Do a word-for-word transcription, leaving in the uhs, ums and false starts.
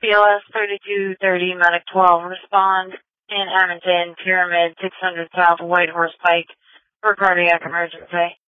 B L S thirty-two thirty, Medic twelve, respond in Edmonton, Pyramid six hundred South, White Horse Pike, for cardiac emergency.